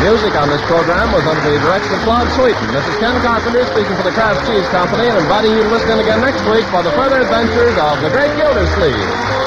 Music on this program was under the direction of Claude Sweeten. This is Ken Carpenter speaking for the Kraft Cheese Company and inviting you to listen in again next week for the further adventures of the Great Gildersleeve.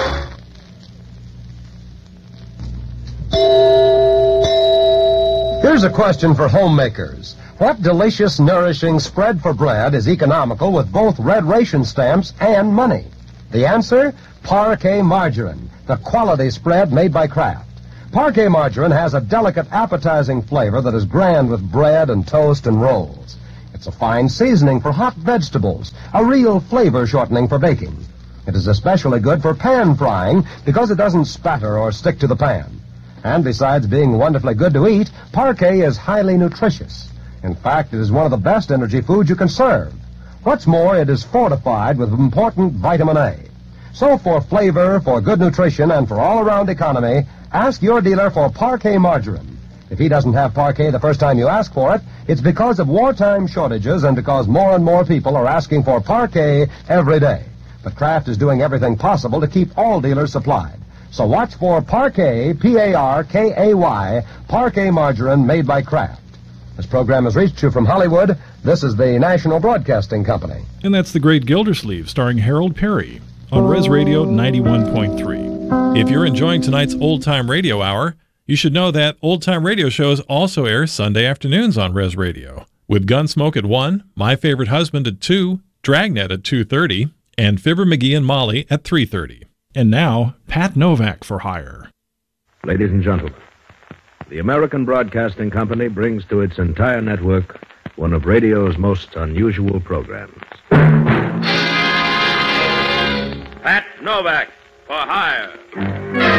Here's a question for homemakers. What delicious, nourishing spread for bread is economical with both red ration stamps and money? The answer? Parquet margarine, the quality spread made by Kraft. Parquet margarine has a delicate, appetizing flavor that is grand with bread and toast and rolls. It's a fine seasoning for hot vegetables, a real flavor shortening for baking. It is especially good for pan frying because it doesn't spatter or stick to the pan. And besides being wonderfully good to eat, Parquet is highly nutritious. In fact, it is one of the best energy foods you can serve. What's more, it is fortified with important vitamin A. So for flavor, for good nutrition, and for all-around economy, ask your dealer for Parquet margarine. If he doesn't have Parquet the first time you ask for it, it's because of wartime shortages and because more and more people are asking for Parquet every day. But Kraft is doing everything possible to keep all dealers supplied. So watch for Parquet, P-A-R-K-A-Y, Parquet margarine made by Kraft. This program has reached you from Hollywood. This is the National Broadcasting Company. And that's The Great Gildersleeve, starring Harold Perry on Res Radio 91.3. If you're enjoying tonight's Old Time Radio Hour, you should know that Old Time Radio shows also air Sunday afternoons on Res Radio, with Gunsmoke at 1, My Favorite Husband at 2, Dragnet at 2:30, and Fibber McGee and Molly at 3:30. And now, Pat Novak for hire. Ladies and gentlemen, the American Broadcasting Company brings to its entire network one of radio's most unusual programs. Pat Novak for hire.